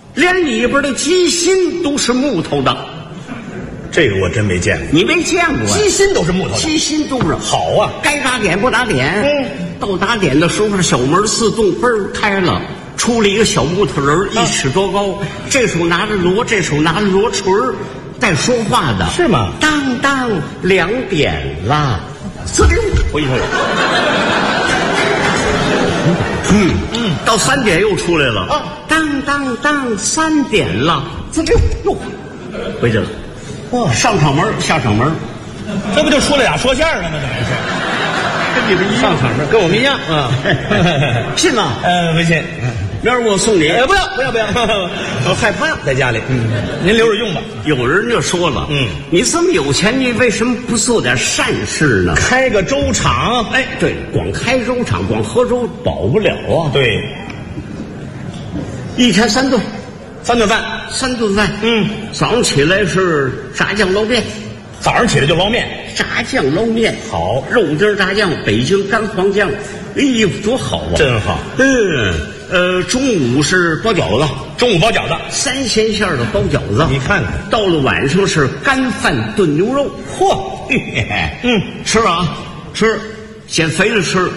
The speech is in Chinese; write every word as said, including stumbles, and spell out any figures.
连里边的鸡心都是木头的。 这个我真没见过。 你没见过呀？ 鸡心都是木头的， 鸡心都是好啊。 该打点不打点， 嗯， 到打点的时候，小门自动嘣儿开了，出了一个小木头人，一尺多高，这手拿着锣，这手拿着锣锤儿，带说话的， 是吗？ 当当两点了，滋溜回去了。嗯嗯，到三点又出来了，啊，当当当，三点了，滋溜又回去了。哇，上场门下场门， 这不就出来俩说相声的吗？怎么是？ 跟你们一样， 上场门跟我们一样啊。 信吗？ 呃，不信。 明儿我送你。 哎，不要不要不要，我害怕在家里。嗯，您留着用吧。 有人就说了，嗯，你这么有钱，你为什么不做点善事呢？ 开个粥厂。 哎，对，光开粥厂，光喝粥饱不了啊。 对， 一天三顿， 三顿饭， 三顿饭。 嗯， 早上起来是炸酱捞面， 早上起来就捞面， 炸酱捞面好， 肉丁炸酱，北京干黄酱，哎呦，多好啊！ 真好。 嗯，呃，中午是包饺子， 中午包饺子， 三鲜馅的包饺子。 你看看， 到了晚上是干饭炖牛肉。嚯，嘿嘿嘿，嗯，吃啊，吃，减肥了吃。